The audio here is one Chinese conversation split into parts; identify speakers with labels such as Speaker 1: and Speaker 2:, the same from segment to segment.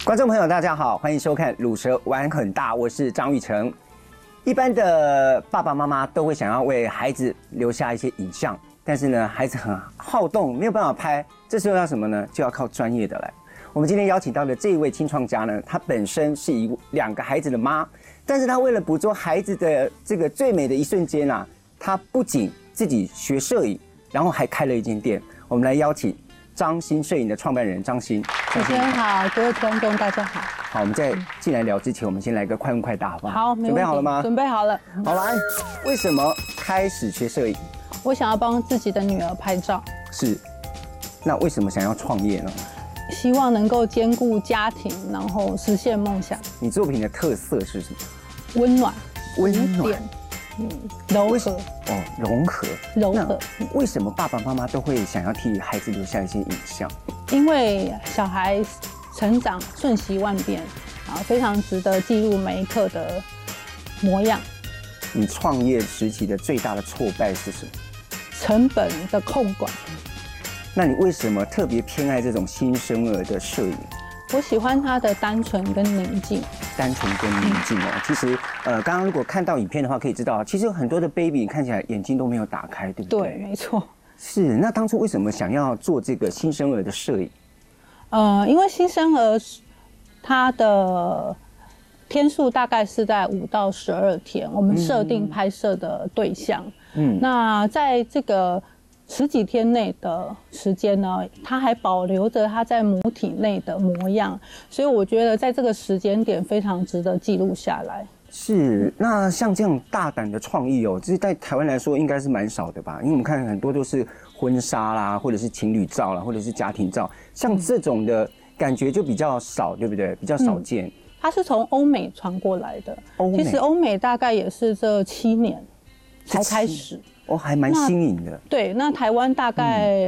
Speaker 1: 观众朋友，大家好，欢迎收看《鲁蛇玩很大》，我是张玉成。一般的爸爸妈妈都会想要为孩子留下一些影像，但是呢，孩子很好动，没有办法拍，这时候要什么呢？就要靠专业的来。我们今天邀请到的这一位青创家呢，她本身是2个孩子的妈，但是她为了捕捉孩子的这个最美的一瞬间啊，她不仅自己学摄影，然后还开了一间店。我们来邀请张欣摄影的创办人张欣。
Speaker 2: 主持人好，各位观众大家好。
Speaker 1: 好，我们在进来聊之前，我们先来个快问快答，好不好？
Speaker 2: 好，
Speaker 1: 准备好了吗？
Speaker 2: 准备好了。
Speaker 1: 好来，为什么开始学摄影？
Speaker 2: 我想要帮自己的女儿拍照。
Speaker 1: 是。那为什么想要创业呢？
Speaker 2: 希望能够兼顾家庭，然后实现梦想。
Speaker 1: 你作品的特色是什么？
Speaker 2: 温暖，
Speaker 1: 温暖，
Speaker 2: 柔和。
Speaker 1: 哦，融合。
Speaker 2: 柔和。
Speaker 1: 为什么爸爸妈妈都会想要替孩子留下一些影像？
Speaker 2: 因为小孩成长瞬息万变，啊，非常值得记录每一刻的模样。
Speaker 1: 你创业时期的最大的挫败是什么？
Speaker 2: 成本的控管。
Speaker 1: 那你为什么特别偏爱这种新生儿的摄影？
Speaker 2: 我喜欢它的单纯跟宁静。
Speaker 1: 单纯跟宁静哦，其实刚刚如果看到影片的话，可以知道，其实有很多的 baby 看起来眼睛都没有打开，对不对？
Speaker 2: 对，没错。
Speaker 1: 是。那当初为什么想要做这个新生儿的摄影？
Speaker 2: 因为新生儿他的天数大概是在5到12天，我们设定拍摄的对象。那在这个10几天内的时间呢，他还保留着他在母体内的模样，所以我觉得在这个时间点非常值得记录下来。
Speaker 1: 是。那像这样大胆的创意哦，这在台湾来说应该是蛮少的吧？因为我们看很多都是婚纱啦，或者是情侣照啦，或者是家庭照，像这种的感觉就比较少，对不对？比较少见。
Speaker 2: 它是从欧美传过来的，其实欧美大概也是这7年才开始。哦，
Speaker 1: 还蛮新颖的。
Speaker 2: 对，那台湾大概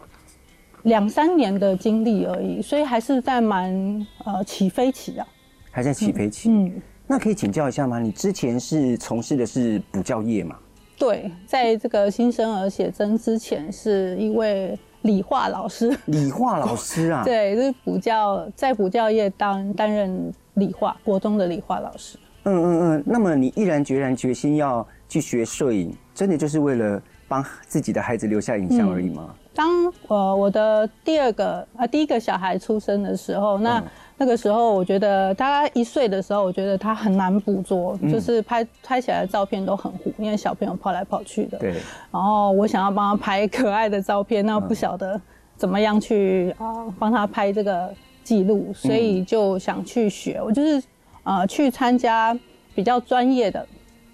Speaker 2: 2、3年的经历而已，所以还是在蛮起飞期啊。
Speaker 1: 还在起飞期。那可以请教一下吗？你之前是从事的是补教业吗？对，
Speaker 2: 在这个新生儿写真之前，是一位理化老师。
Speaker 1: 理化老师啊？
Speaker 2: 对，是在补教业担任国中的理化老师。
Speaker 1: 那么你毅然决然决心要去学摄影，真的就是为了帮自己的孩子留下影像而已吗？当
Speaker 2: 我的第一个小孩出生的时候，那个时候我觉得大概1岁的时候，我觉得他很难捕捉，就是拍起来的照片都很糊，因为小朋友跑来跑去的。对。然后我想要帮他拍可爱的照片，那不晓得怎么样去帮他拍这个记录，所以就想去学。我就是去参加比较专业的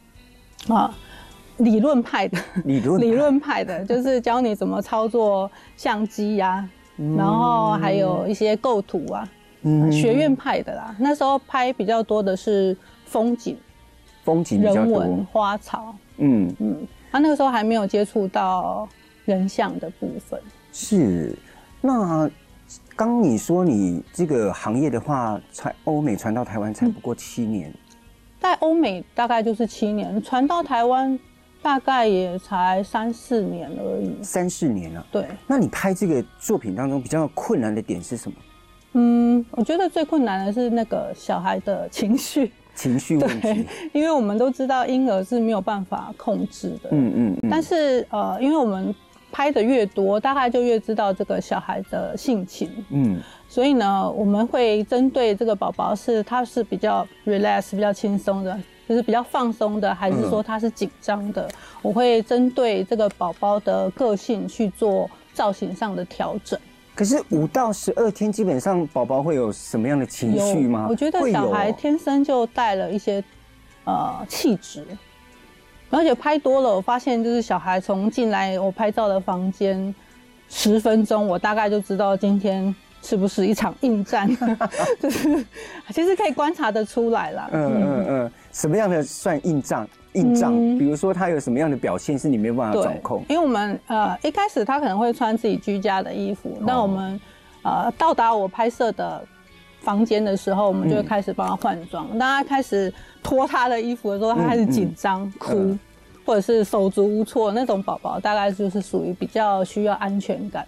Speaker 2: 理论派的，就是教你怎么操作相机呀，然后还有一些构图啊，学院派的啦。那时候拍比较多的是风景比较多，人文、花草。他那个时候还没有接触到人像的部分。是。
Speaker 1: 那刚你说你这个行业的话，欧美传到台湾才不过7年。
Speaker 2: 在欧美大概就是7年，传到台湾大概也才3、4年而已。
Speaker 1: 3、4年了。
Speaker 2: 对。那
Speaker 1: 你拍这个作品当中比较困难的点是什么？
Speaker 2: 我觉得最困难的是那个小孩的情绪问题。因为我们都知道婴儿是没有办法控制的。但是因为我们拍的越多，大概就越知道这个小孩的性情。所以呢，我们会针对这个宝宝他是比较 relax 比较轻松的，就是比较放松的，还是说他是紧张的，我会针对这个宝宝的个性去做造型上的调整。
Speaker 1: 可是5到12天，基本上宝宝会有什么样的情绪吗？
Speaker 2: 我觉得小孩天生就带了一些气质，而且拍多了，我发现就是小孩从进来我拍照的房间10分钟，我大概就知道今天是不是一场硬战，就是其实可以观察得出来啦。
Speaker 1: 什么样的算硬仗？比如说他有什么样的表现是你没有办法掌控？因
Speaker 2: 为我们一开始他可能会穿自己居家的衣服，那我们到达我拍摄的房间的时候，我们就会开始帮他换装。当他开始脱他的衣服的时候，他开始紧张、哭，或者是手足无措那种宝宝，大概就是属于比较需要安全感的。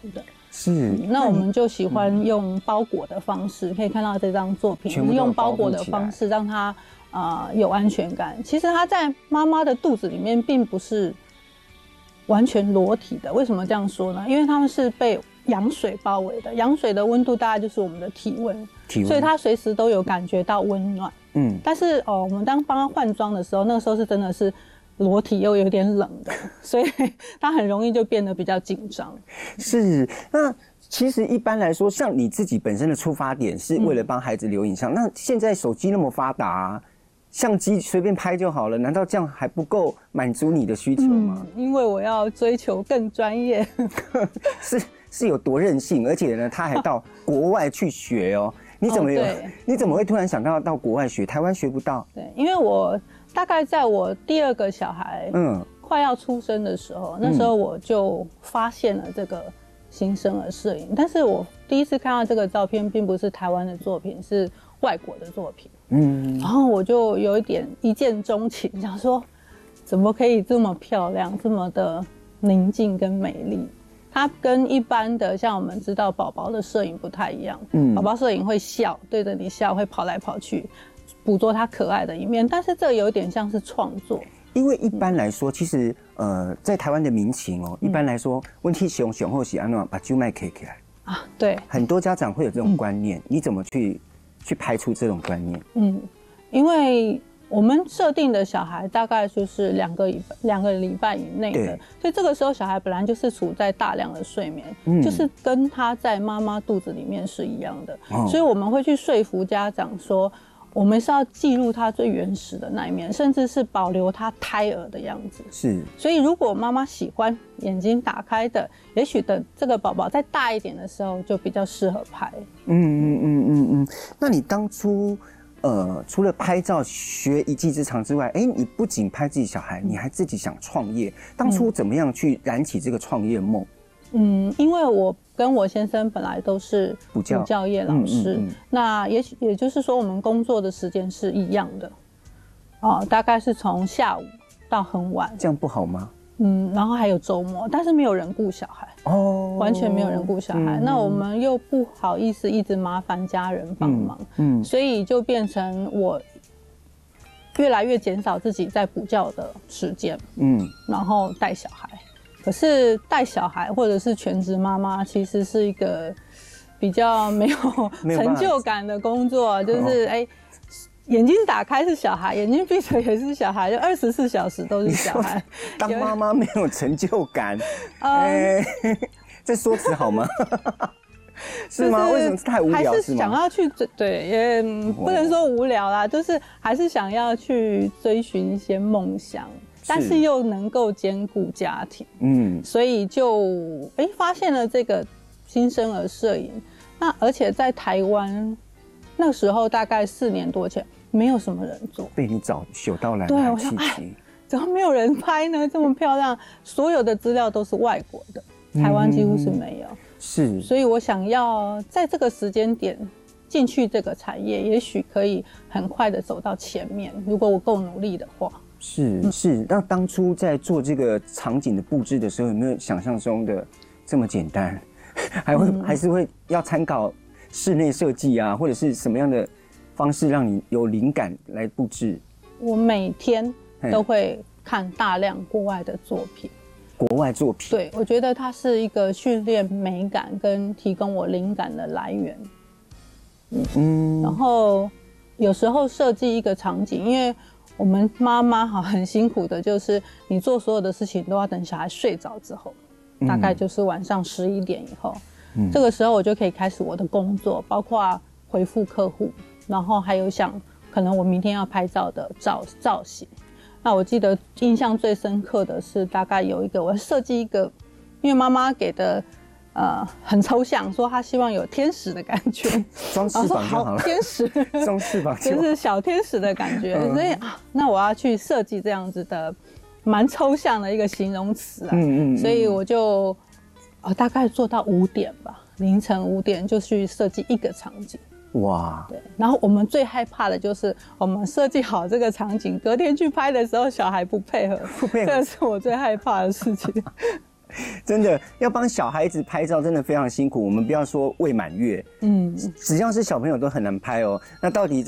Speaker 1: 是，
Speaker 2: 那我们就喜欢用包裹的方式，可以看到这张作品，用包裹的方式让它有安全感。其实它在妈妈的肚子里面并不是完全裸体的，为什么这样说呢？因为它们是被羊水包围的，羊水的温度大概就是我们的体温，所以它随时都有感觉到温暖。但是我们当帮它换装的时候，那个时候是真的是裸体又有点冷的，所以它很容易就变得比较紧张。
Speaker 1: 是，那其实一般来说，像你自己本身的出发点是为了帮孩子留影像，那现在手机那么发达，相机随便拍就好了，难道这样还不够满足你的需求吗？
Speaker 2: 因为我要追求更专业。
Speaker 1: 是有多任性，而且呢，他还到国外去学哦。你怎么会突然想到国外学？台湾学不到？
Speaker 2: 对，因为我大概在我第2个小孩快要出生的时候，那时候我就发现了这个新生儿摄影，但是我第一次看到这个照片，并不是台湾的作品，是外国的作品。然后我就有一点一见钟情，想说怎么可以这么漂亮，这么的宁静跟美丽。它跟一般的像我们知道宝宝的摄影不太一样，宝宝摄影会笑，对着你笑，会跑来跑去，捕捉他可爱的一面，但是这有点像是创作。
Speaker 1: 因为一般来说，其实在台湾的民情一般来说，问题熊后喜安诺把揪麦 K 起来
Speaker 2: 啊，对，
Speaker 1: 很多家长会有这种观念，你怎么去排除这种观念？
Speaker 2: 因为我们设定的小孩大概就是2个礼拜以内的，所以这个时候小孩本来就是处在大量的睡眠，就是跟他在妈妈肚子里面是一样的，所以我们会去说服家长说，我们是要记录他最原始的那一面，甚至是保留他胎儿的样子。是，所以如果妈妈喜欢眼睛打开的，也许等这个宝宝再大一点的时候，就比较适合拍。
Speaker 1: 那你当初除了拍照学一技之长之外，你不仅拍自己小孩，你还自己想创业。当初怎么样去燃起这个创业梦？
Speaker 2: 因为我跟我先生本来都是补教业老师，那也就是说我们工作的时间是一样的，大概是从下午到很晚。这
Speaker 1: 样不好吗？
Speaker 2: 然后还有周末，但是没有人顾小孩完全没有人顾小孩。那我们又不好意思一直麻烦家人帮忙，所以就变成我越来越减少自己在补教的时间，然后带小孩。可是带小孩或者是全职妈妈，其实是一个比较没有成就感的工作，就是眼睛打开是小孩，眼睛闭着也是小孩，就24小时都是小孩。
Speaker 1: 当妈妈没有成就感，这说辞好吗？是吗？为什么太无聊？
Speaker 2: 还是想要去对，也不能说无聊啦，就是还是想要去追寻一些梦想，但是又能够兼顾家庭。所以就发现了这个新生儿摄影。那而且在台湾那时候大概4年多前，没有什么人做。被你找嗅到蓝海气息，怎么没有人拍呢？这么漂亮，所有的资料都是外国的，台湾几乎是没有。是，所以我想要在这个时间点进去这个产业，也许可以很快的走到前面，如果我够努力的话。是。那当初在做这个场景的布置的时候，有没有想象中的这么简单？还是会要参考室内设计啊，或者是什么样的方式让你有灵感来布置？我每天都会看大量国外的作品。国外作品，对，我觉得它是一个训练美感跟提供我灵感的来源。然后有时候设计一个场景，因为我们妈妈很辛苦的，就是你做所有的事情都要等小孩睡着之后，大概就是晚上11点以后，这个时候我就可以开始我的工作，包括回复客户，然后还有想可能我明天要拍照的造型。那我记得印象最深刻的是，大概有一个我设计一个，因为妈妈给的很抽象，说她希望有天使的感觉，装翅膀就好了，天使装翅膀就是小天使的感觉，所以那我要去设计这样子的蛮抽象的一个形容词啊，所以我就大概做到5点吧，凌晨5点就去设计一个场景。哇，对，然后我们最害怕的就是我们设计好这个场景，隔天去拍的时候小孩不配合，这是我最害怕的事情。
Speaker 1: 真的要帮小孩子拍照，真的非常辛苦。我们不要说未满月，只要是小朋友都很难拍哦。那到底